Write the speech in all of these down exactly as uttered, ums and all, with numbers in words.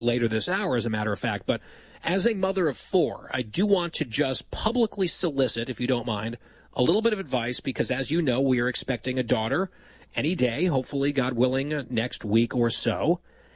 later this hour, as a matter of fact. But as a mother of four, I do want to just publicly solicit, if you don't mind, a little bit of advice, because as you know, we are expecting a daughter any day, hopefully, God willing, next week or so.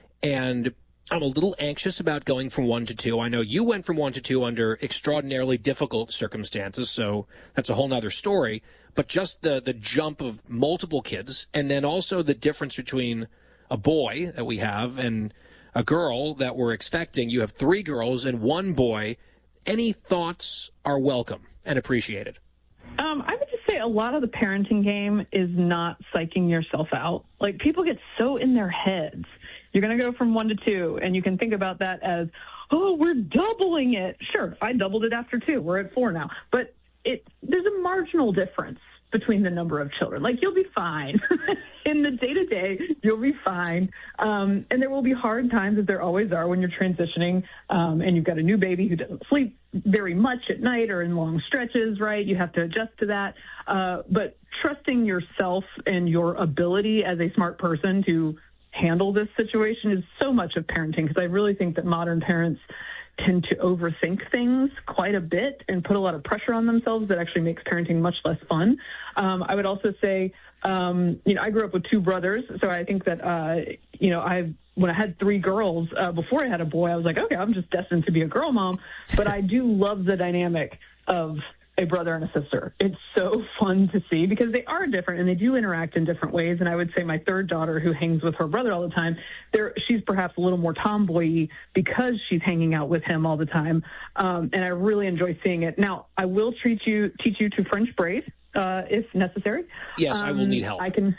And I'm a little anxious about going from one to two. I know you went from one to two under extraordinarily difficult circumstances, so that's a whole nother story. But just the, the jump of multiple kids, and then also the difference between a boy that we have and a girl that we're expecting. You have three girls and one boy. Any thoughts are welcome and appreciated. Um, I would just say a lot of the parenting game is not psyching yourself out. Like, people get so in their heads. You're going to go from one to two, and you can think about that as, oh, we're doubling it. Sure, I doubled it after two. We're at four now. But it there's a marginal difference between the number of children. Like, you'll be fine. In the day-to-day, you'll be fine. Um, and there will be hard times, as there always are, when you're transitioning um, and you've got a new baby who doesn't sleep very much at night or in long stretches, right? You have to adjust to that. Uh, but trusting yourself and your ability as a smart person to handle this situation is so much of parenting, because I really think that modern parents tend to overthink things quite a bit and put a lot of pressure on themselves that actually makes parenting much less fun. Um, I would also say, um, you know, I grew up with two brothers, so I think that, uh, you know, I when I had three girls, uh, before I had a boy, I was like, okay, I'm just destined to be a girl mom. But I do love the dynamic of a brother and a sister. It's so fun to see, because they are different and they do interact in different ways. And I would say my third daughter, who hangs with her brother all the time, there she's perhaps a little more tomboy because she's hanging out with him all the time. Um, and I really enjoy seeing it. Now, I will treat you, teach you to French braid uh, if necessary. Yes, um, I will need help. I can,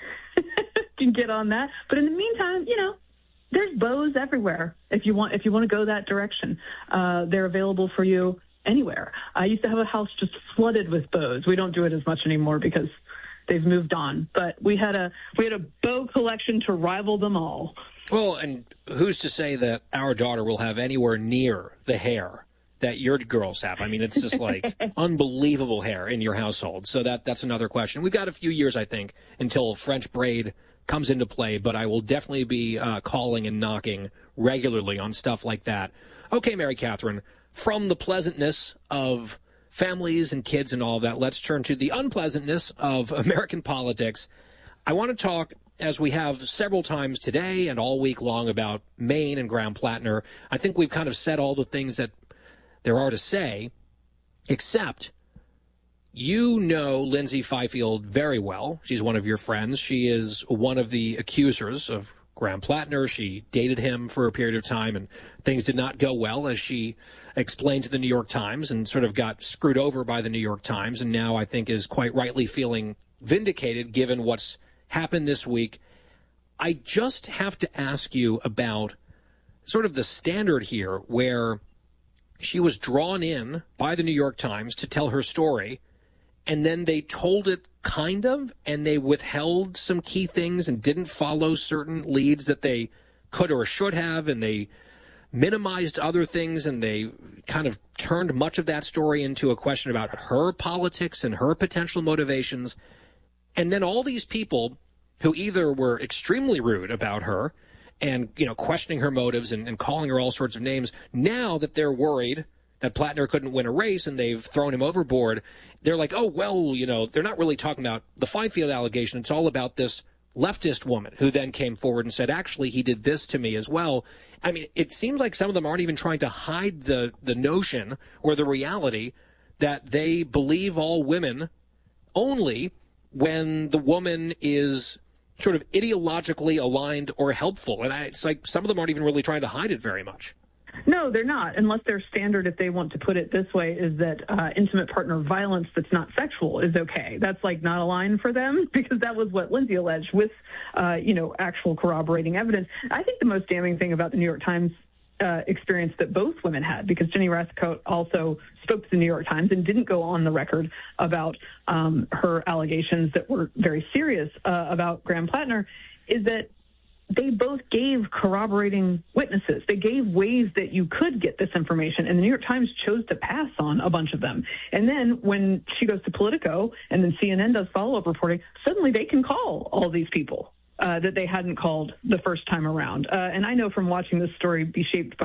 can get on that. But in the meantime, you know, there's bows everywhere. If you want, if you want to go that direction, uh, they're available for you anywhere. I used to have a house just flooded with bows. We don't do it as much anymore because they've moved on. But we had a we had a bow collection to rival them all. Well, and who's to say that our daughter will have anywhere near the hair that your girls have? I mean, it's just like unbelievable hair in your household. So that that's another question. We've got a few years, I think, until French braid comes into play, but I will definitely be uh, calling and knocking regularly on stuff like that. Okay, Mary Catherine, from the pleasantness of families and kids and all of that, let's turn to the unpleasantness of American politics. I want to talk, as we have several times today and all week long, about Maine and Graham Plattner. I think we've kind of said all the things that there are to say, except you know Lindsay Fifield very well. She's one of your friends. She is one of the accusers of Graham Plattner. She dated him for a period of time, and things did not go well, as she explained to the New York Times, and sort of got screwed over by the New York Times, and now I think is quite rightly feeling vindicated given what's happened this week. I just have to ask you about sort of the standard here, where she was drawn in by the New York Times to tell her story, and then they told it kind of, and they withheld some key things and didn't follow certain leads that they could or should have, and they minimized other things, and they kind of turned much of that story into a question about her politics and her potential motivations. And then all these people who either were extremely rude about her and, you know, questioning her motives and, and calling her all sorts of names, now that they're worried that Plattner couldn't win a race and they've thrown him overboard, they're like, oh, well, you know, they're not really talking about the Fifield allegation. It's all about this leftist woman who then came forward and said, actually, he did this to me as well. I mean, it seems like some of them aren't even trying to hide the, the notion or the reality that they believe all women only when the woman is sort of ideologically aligned or helpful. And I, it's like some of them aren't even really trying to hide it very much. No, they're not, unless their standard, if they want to put it this way, is that uh, intimate partner violence that's not sexual is okay. That's like not a line for them, because that was what Lindsay alleged with, uh, you know, actual corroborating evidence. I think the most damning thing about the New York Times uh, experience that both women had, because Jenny Rathcoat also spoke to the New York Times and didn't go on the record about um, her allegations that were very serious uh, about Graham Plattner, is that they both gave corroborating witnesses. They gave ways that you could get this information, and the New York Times chose to pass on a bunch of them. And then when she goes to Politico and then C N N does follow-up reporting, suddenly they can call all these people. uh, that they hadn't called the first time around. Uh, and I know from watching this story be shaped